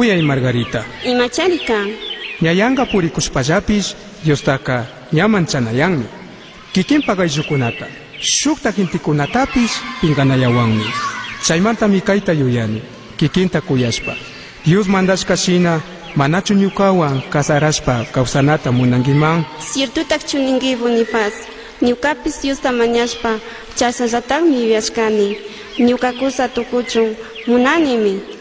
Kuyay Margarita. Imachari kan. Ñayanqa purikushpallapish Diostaqa ñaman chanayanmi. Kikinpa ayllukunata, shukta gentikunatapish pinkanayawanmi. Chaymanta mikayta yuyani, kikinta kuyashpa. Dios mandashka shina, manachu ñukawan kasarashpa kawsanata munankiman. Ciertutak chuninki Bonifaz. Ñukapis Diosta mañashpa, chasallatakmi yuyashkani. Ñukakusa tukuchun, munanimi.